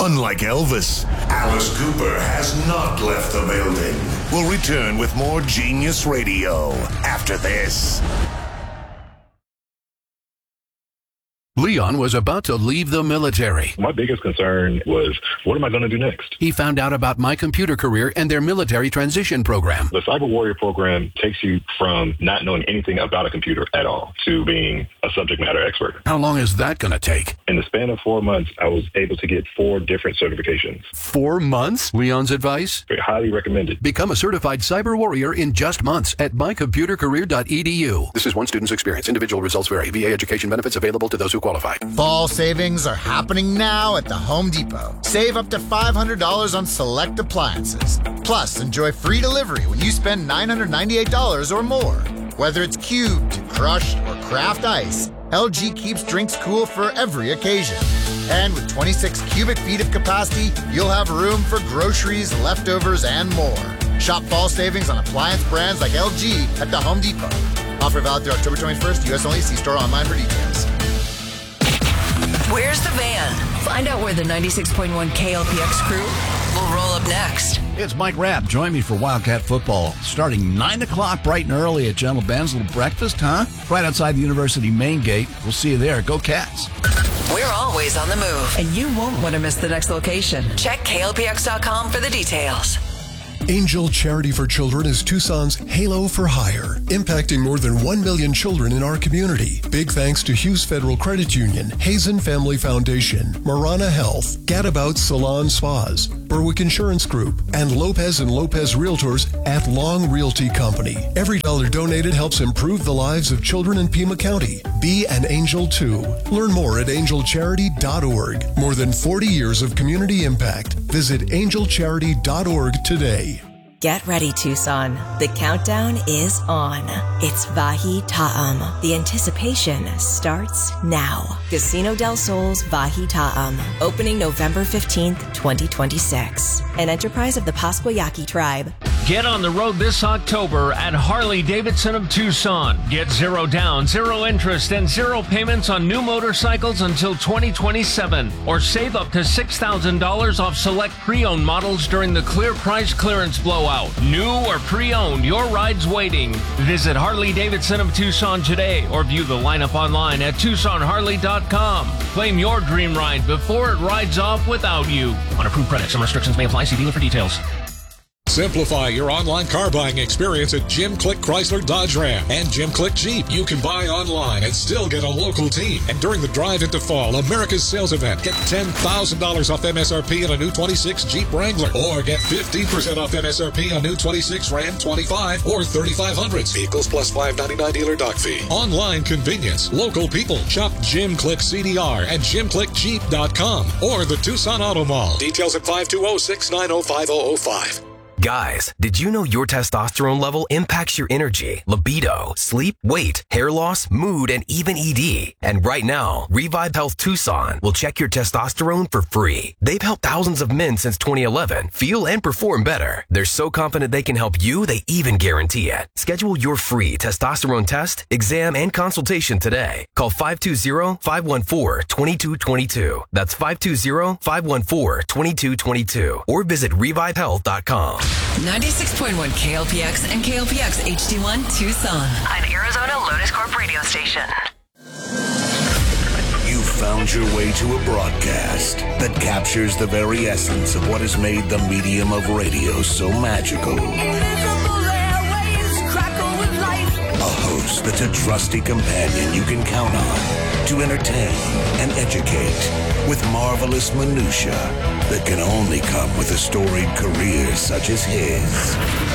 Unlike Elvis, Alice Cooper has not left the building. We'll return with more Genius Radio after this. Leon was about to leave the military. My biggest concern was, what am I going to do next? He found out about My Computer Career and their military transition program. The Cyber Warrior program takes you from not knowing anything about a computer at all to being a subject matter expert. How long is that going to take? In the span of 4 months, I was able to get 4 different certifications. 4 months? Leon's advice? Very highly recommended. Become a certified cyber warrior in just months at mycomputercareer.edu. This is one student's experience. Individual results vary. VA education benefits available to those who qualify. Fall savings are happening now at the Home Depot. Save up to $500 on select appliances. Plus, enjoy free delivery when you spend $998 or more. Whether it's cubed, crushed, or craft ice, LG keeps drinks cool for every occasion. And with 26 cubic feet of capacity, you'll have room for groceries, leftovers, and more. Shop fall savings on appliance brands like LG at the Home Depot. Offer valid through October 21st, U.S. only. See store online for details. Where's the van? Find out where the 96.1 KLPX crew will roll up next. It's Mike Rapp. Join me for Wildcat football starting 9 o'clock bright and early at Gentle Ben's. Little breakfast, huh? Right outside the university main gate. We'll see you there. Go Cats. We're always on the move, and you won't want to miss the next location. Check KLPX.com for the details. Angel Charity for Children is Tucson's Halo for Hire, impacting more than 1 million children in our community. Big thanks to Hughes Federal Credit Union, Hazen Family Foundation, Marana Health, Gadabout Salon Spas, Berwick Insurance Group, and Lopez & Lopez Realtors at Long Realty Company. Every dollar donated helps improve the lives of children in Pima County. Be an angel too. Learn more at angelcharity.org. More than 40 years of community impact. Visit angelcharity.org today. Get ready, Tucson. The countdown is on. It's Vahi Ta'am. The anticipation starts now. Casino del Sol's Vahi Ta'am, opening November 15th, 2026. An enterprise of the Pasquayaki tribe. Get on the road this October at Harley-Davidson of Tucson. Get 0 down, 0 interest, and 0 payments on new motorcycles until 2027. Or save up to $6,000 off select pre-owned models during the clear price clearance blowout. New or pre-owned, your ride's waiting. Visit Harley-Davidson of Tucson today or view the lineup online at TucsonHarley.com. Claim your dream ride before it rides off without you. On approved credit, some restrictions may apply. See dealer for details. Simplify your online car buying experience at Jim Click Chrysler Dodge Ram and Jim Click Jeep. You can buy online and still get a local team. And during the Drive into Fall, America's sales event, get $10,000 off MSRP on a new 26 Jeep Wrangler, or get 15% off MSRP on new 26 Ram 25 or 3500s. Vehicles plus $5.99 dealer dock fee. Online convenience, local people. Shop Jim Click CDR at JimClickJeep.com or the Tucson Auto Mall. Details at 520-690-5005. Guys, did you know your testosterone level impacts your energy, libido, sleep, weight, hair loss, mood, and even ED? And right now, Revive Health Tucson will check your testosterone for free. They've helped thousands of men since 2011 feel and perform better. They're so confident they can help you, they even guarantee it. Schedule your free testosterone test, exam, and consultation today. Call 520-514-2222. That's 520-514-2222. Or visit revivehealth.com. 96.1 KLPX and KLPX HD1 Tucson. An Arizona Lotus Corp radio station. You found your way to a broadcast that captures the very essence of what has made the medium of radio so magical. A host that's a trusty companion you can count on to entertain and educate with marvelous minutia that can only come with a storied career such as his.